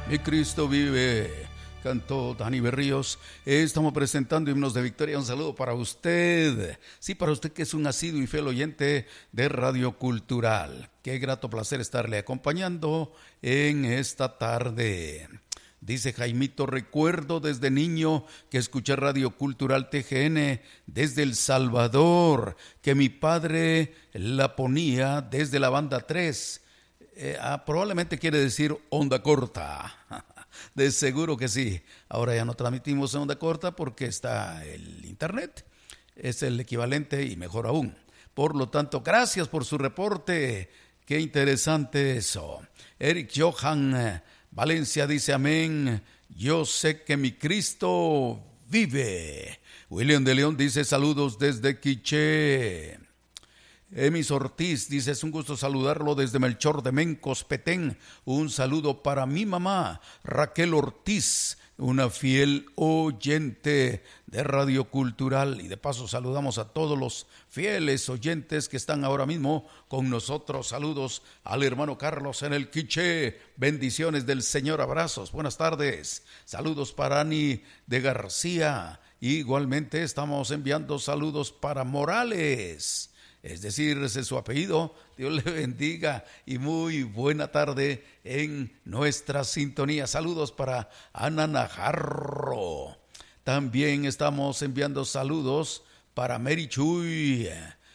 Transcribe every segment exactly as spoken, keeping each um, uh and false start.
Mi Cristo vive, cantó Dani Berríos. Estamos presentando Himnos de Victoria. Un saludo para usted, sí, para usted que es un asiduo y fiel oyente de Radio Cultural. Qué grato placer estarle acompañando en esta tarde. Dice Jaimito, recuerdo desde niño que escuché Radio Cultural T G N desde El Salvador, que mi padre la ponía desde la banda tres. Eh, ah, probablemente quiere decir onda corta. De seguro que sí. Ahora ya no transmitimos en onda corta porque está el internet. Es el equivalente y mejor aún. Por lo tanto, gracias por su reporte. Qué interesante eso. Eric Johan Valencia dice amén. Yo sé que mi Cristo vive. William de León dice saludos desde Quiché. Emis Ortiz dice, es un gusto saludarlo desde Melchor de Mencos, Petén. Un saludo para mi mamá, Raquel Ortiz, una fiel oyente de Radio Cultural. Y de paso saludamos a todos los fieles oyentes que están ahora mismo con nosotros. Saludos al hermano Carlos en el Quiché. Bendiciones del Señor, abrazos. Buenas tardes. Saludos para Ani de García. Igualmente estamos enviando saludos para Morales. Es decir, ese es su apellido. Dios le bendiga y muy buena tarde en nuestra sintonía. Saludos para Ana Najarro. También estamos enviando saludos para Mary Chuy,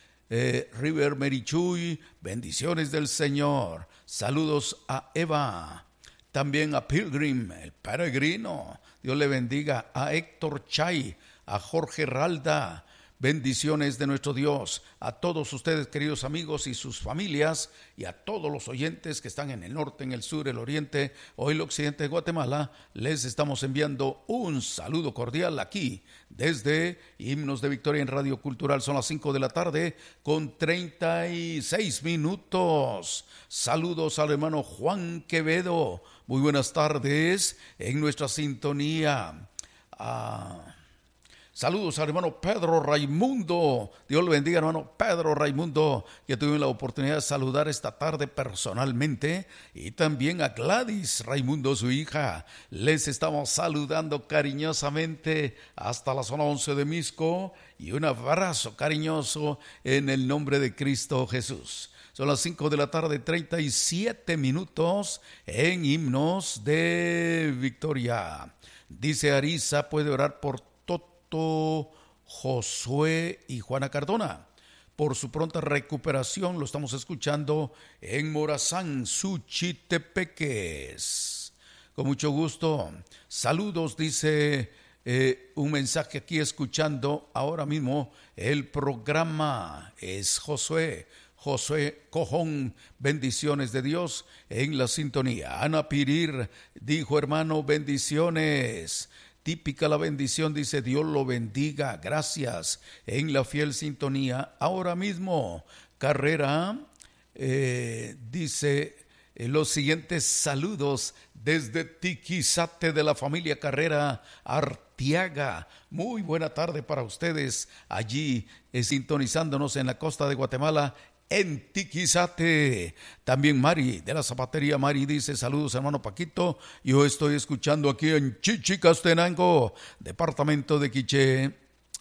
eh, River Mary Chuy. Bendiciones del Señor. Saludos a Eva. También a Pilgrim, el peregrino. Dios le bendiga. A Héctor Chay, a Jorge Ralda. Bendiciones de nuestro Dios a todos ustedes, queridos amigos y sus familias, y a todos los oyentes que están en el norte, en el sur, el oriente o el occidente de Guatemala. Les estamos enviando un saludo cordial aquí desde Himnos de Victoria en Radio Cultural. Son las cinco de la tarde con treinta y seis minutos. Saludos al hermano Juan Quevedo. Muy buenas tardes en nuestra sintonía. Ah... Saludos al hermano Pedro Raimundo. Dios le bendiga, hermano Pedro Raimundo, que tuve la oportunidad de saludar esta tarde personalmente. Y también a Gladys Raimundo, su hija. Les estamos saludando cariñosamente hasta la zona once de Misco. Y un abrazo cariñoso en el nombre de Cristo Jesús. Son las cinco de la tarde, treinta y siete minutos en Himnos de Victoria. Dice Arisa, puede orar por Josué y Juana Cardona por su pronta recuperación. Lo estamos escuchando en Morazán, Suchitepeques. Con mucho gusto. Saludos, dice eh, un mensaje aquí escuchando ahora mismo el programa. Es Josué. Josué Cojón, bendiciones de Dios en la sintonía. Ana Pirir dijo, hermano, bendiciones. Típica la bendición, dice, Dios lo bendiga, gracias, en la fiel sintonía. Ahora mismo, Carrera, eh, dice eh, los siguientes saludos desde Tiquizate de la familia Carrera Artiaga. Muy buena tarde para ustedes allí, eh, sintonizándonos en la costa de Guatemala, en Tiquizate. También Mari, de la zapatería Mari, dice, saludos hermano Paquito, yo estoy escuchando aquí en Chichicastenango, departamento de Quiché.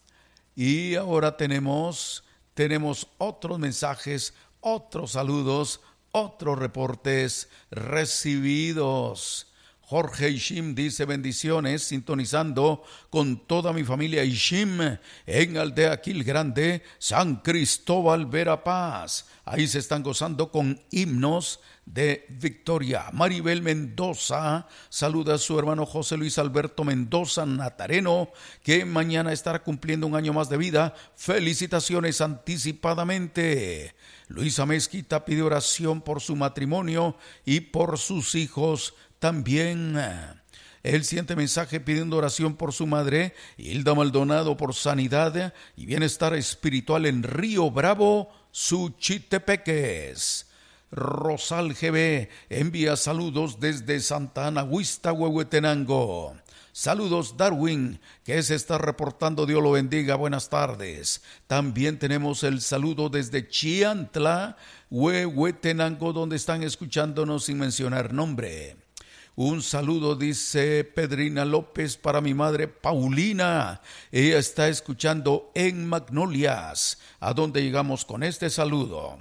Y ahora tenemos, tenemos otros mensajes, otros saludos, otros reportes recibidos. Jorge Ishim dice, bendiciones, sintonizando con toda mi familia Ishim en Aldea Quil Grande, San Cristóbal, Verapaz. Ahí se están gozando con Himnos de Victoria. Maribel Mendoza saluda a su hermano José Luis Alberto Mendoza Natareno, que mañana estará cumpliendo un año más de vida. Felicitaciones anticipadamente. Luisa Mezquita pide oración por su matrimonio y por sus hijos también. El siguiente mensaje pidiendo oración por su madre, Hilda Maldonado, por sanidad y bienestar espiritual en Río Bravo, Suchitepeques. Rosal G B envía saludos desde Santa Ana, Huista, Huehuetenango. Saludos Darwin, que se está reportando, Dios lo bendiga, buenas tardes. También tenemos el saludo desde Chiantla, Huehuetenango, donde están escuchándonos sin mencionar nombre. Un saludo, dice Pedrina López, para mi madre Paulina. Ella está escuchando en Magnolias. ¿A dónde llegamos con este saludo?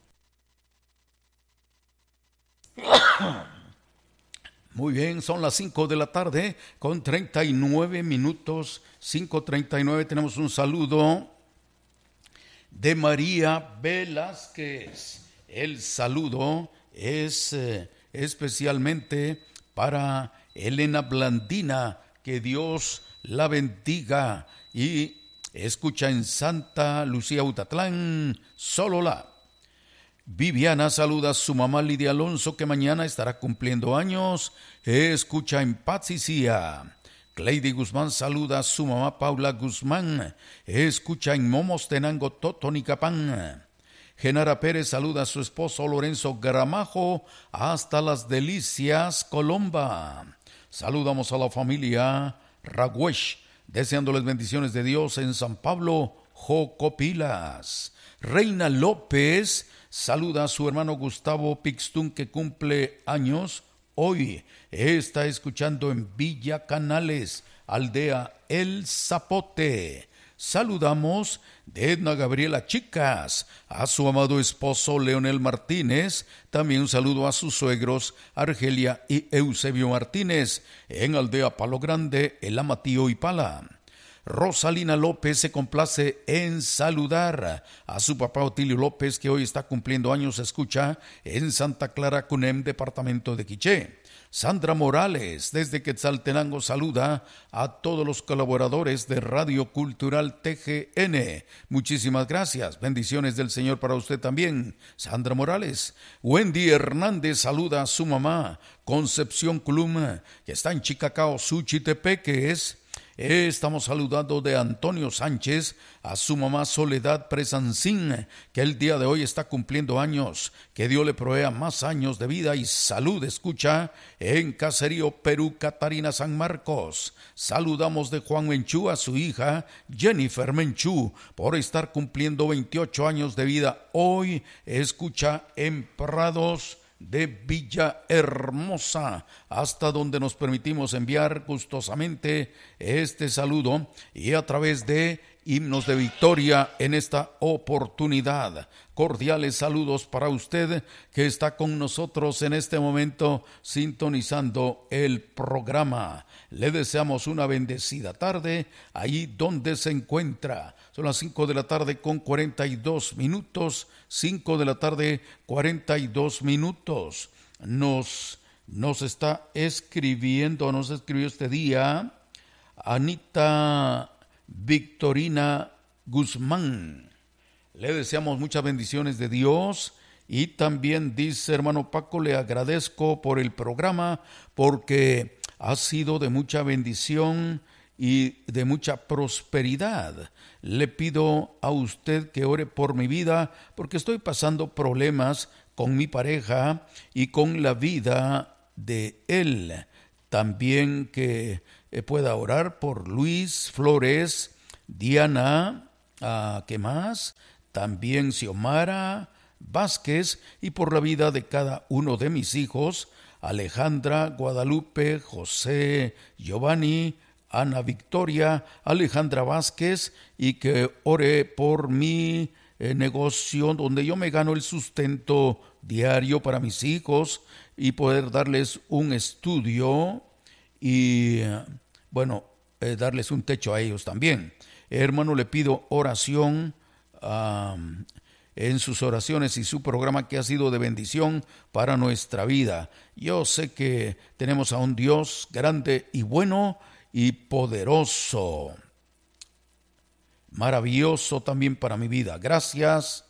Muy bien, son las cinco de la tarde con treinta y nueve minutos, cinco treinta y nueve. Tenemos un saludo de María Velázquez. El saludo es eh, especialmente para Elena Blandina, que Dios la bendiga, y escucha en Santa Lucía, Utatlán, Solola. Viviana saluda a su mamá Lidia Alonso, que mañana estará cumpliendo años, escucha en Patzicía. Cleidy Guzmán saluda a su mamá Paula Guzmán, escucha en Momostenango, Totonicapán. Genara Pérez saluda a su esposo Lorenzo Gramajo hasta Las Delicias, Colomba. Saludamos a la familia Ragüesh, deseándoles bendiciones de Dios en San Pablo, Jocopilas. Reina López saluda a su hermano Gustavo Pixtún, que cumple años hoy. Está escuchando en Villa Canales, aldea El Zapote. Saludamos de Edna Gabriela Chicas a su amado esposo Leonel Martínez. También un saludo a sus suegros Argelia y Eusebio Martínez en aldea Palo Grande, El Amatío y Pala. Rosalina López se complace en saludar a su papá Otilio López, que hoy está cumpliendo años. Escucha en Santa Clara, Cunem, departamento de Quiché. Sandra Morales desde Quetzaltenango saluda a todos los colaboradores de Radio Cultural T G N. Muchísimas gracias, bendiciones del Señor para usted también, Sandra Morales. Wendy Hernández saluda a su mamá Concepción Culum, que está en Chicacao, Suchitepeques. Estamos saludando de Antonio Sánchez a su mamá Soledad Presancín, que el día de hoy está cumpliendo años. Que Dios le provea más años de vida y salud. Escucha en Caserío, Perú, Catarina, San Marcos. Saludamos de Juan Menchú a su hija Jennifer Menchú por estar cumpliendo veintiocho años de vida hoy. Escucha en Prados de Villahermosa, hasta donde nos permitimos enviar gustosamente este saludo y a través de Himnos de Victoria en esta oportunidad. Cordiales saludos para usted que está con nosotros en este momento sintonizando el programa. Le deseamos una bendecida tarde ahí donde se encuentra. Son las cinco de la tarde con cuarenta y dos minutos, cinco de la tarde cuarenta y dos minutos. Nos, nos está escribiendo, nos escribió este día Anita Victorina Guzmán. Le deseamos muchas bendiciones de Dios y también dice: hermano Paco, le agradezco por el programa porque ha sido de mucha bendición y de mucha prosperidad. Le pido a usted que ore por mi vida porque estoy pasando problemas con mi pareja y con la vida de él. También que pueda orar por Luis Flores, Diana, uh, ¿qué más? También Xiomara Vázquez, y por la vida de cada uno de mis hijos, Alejandra, Guadalupe, José, Giovanni, Ana Victoria, Alejandra Vázquez, y que ore por mi eh, negocio donde yo me gano el sustento diario para mis hijos y poder darles un estudio y, bueno, eh, darles un techo a ellos también. Hermano, le pido oración um, en sus oraciones y su programa, que ha sido de bendición para nuestra vida. Yo sé que tenemos a un Dios grande y bueno y poderoso, maravilloso también para mi vida. Gracias,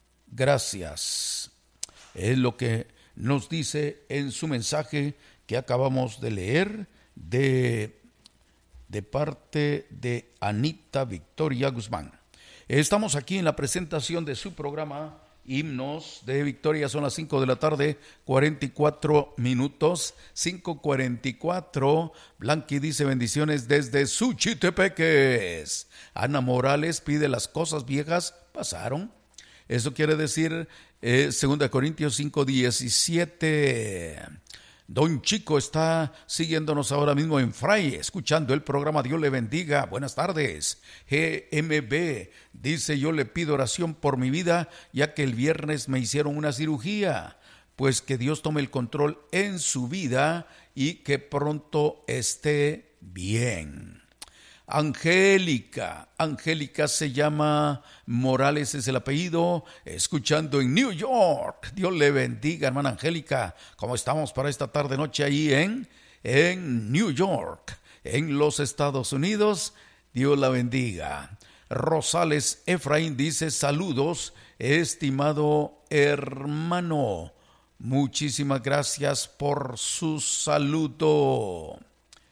gracias. Es lo que nos dice en su mensaje que acabamos de leer de de parte de Anita Victoria Guzmán. Estamos aquí en la presentación de su programa Himnos de Victoria. Son las cinco de la tarde, cuarenta y cuatro minutos, cinco cuarenta y cuatro. Blanqui dice: bendiciones desde Suchitepeques. Ana Morales pide: las cosas viejas pasaron. Eso quiere decir eh, dos Corintios cinco diecisiete. Don Chico está siguiéndonos ahora mismo en Fray, escuchando el programa. Dios le bendiga. Buenas tardes. G M B dice: yo le pido oración por mi vida, ya que el viernes me hicieron una cirugía. Pues que Dios tome el control en su vida y que pronto esté bien. Angélica, Angélica se llama Morales, es el apellido, escuchando en New York. Dios le bendiga, hermana Angélica. ¿Cómo estamos para esta tarde noche ahí en, en New York, en los Estados Unidos? Dios la bendiga. Rosales Efraín dice: saludos, estimado hermano. Muchísimas gracias por su saludo.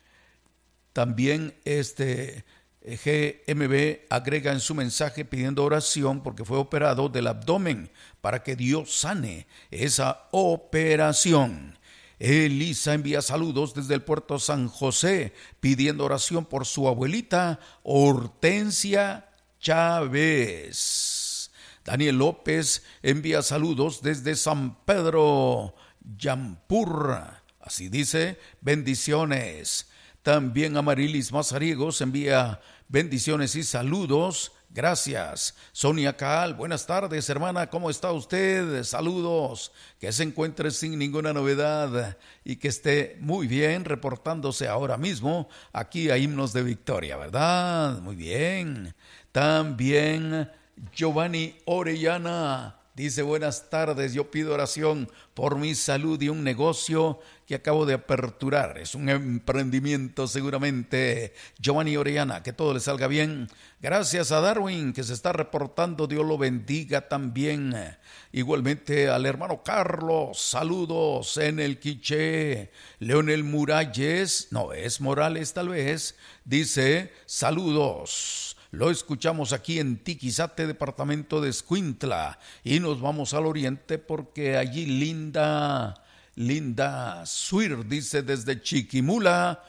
También este G M B agrega en su mensaje pidiendo oración porque fue operado del abdomen para que Dios sane esa operación. Elisa envía saludos desde el puerto San José pidiendo oración por su abuelita Hortensia Chávez. Daniel López envía saludos desde San Pedro Yampur. Así dice: bendiciones. También Amarilis Mazariegos envía bendiciones y saludos. Gracias. Sonia Caal, buenas tardes, hermana. ¿Cómo está usted? Saludos. Que se encuentre sin ninguna novedad y que esté muy bien, reportándose ahora mismo aquí a Himnos de Victoria, ¿verdad? Muy bien. También Giovanni Orellana dice: buenas tardes, yo pido oración por mi salud y un negocio que acabo de aperturar. Es un emprendimiento seguramente. Giovanni Orellana, que todo le salga bien. Gracias a Darwin, que se está reportando. Dios lo bendiga también. Igualmente al hermano Carlos, saludos en el Quiché. Leonel Muralles, no, es Morales tal vez, dice: saludos. Lo escuchamos aquí en Tiquizate, departamento de Escuintla, y nos vamos al oriente porque allí Linda, Linda Suir dice desde Chiquimula: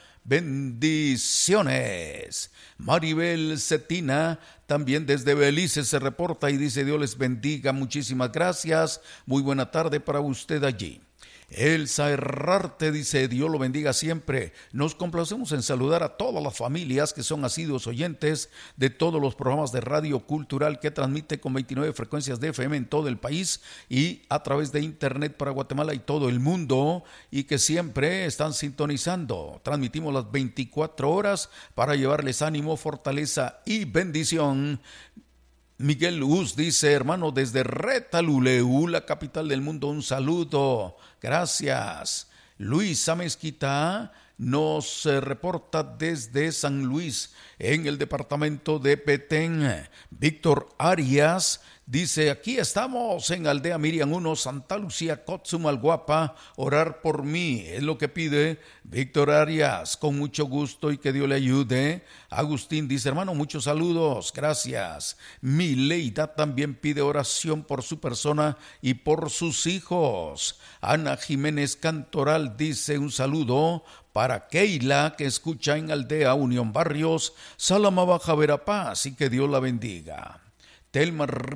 bendiciones. Maribel Cetina también desde Belice se reporta y dice: Dios les bendiga, muchísimas gracias, muy buena tarde para usted allí. Elsa Herrarte dice: Dios lo bendiga siempre. Nos complacemos en saludar a todas las familias que son asiduos oyentes de todos los programas de Radio Cultural que transmite con veintinueve frecuencias de F M en todo el país y a través de internet para Guatemala y todo el mundo, y que siempre están sintonizando. Transmitimos las veinticuatro horas para llevarles ánimo, fortaleza y bendición. Miguel Luz dice: hermano, desde Retaluleu, la capital del mundo, un saludo. Gracias. Luisa Mezquita nos reporta desde San Luis, en el departamento de Petén. Víctor Arias dice: aquí estamos en Aldea Miriam uno, Santa Lucía, Cotzumalguapa, orar por mí. Es lo que pide Víctor Arias, con mucho gusto y que Dios le ayude. Agustín dice: hermano, muchos saludos, gracias. Mileida también pide oración por su persona y por sus hijos. Ana Jiménez Cantoral dice: un saludo para Keila, que escucha en Aldea Unión Barrios, Salama Baja Verapaz, y que Dios la bendiga. Telma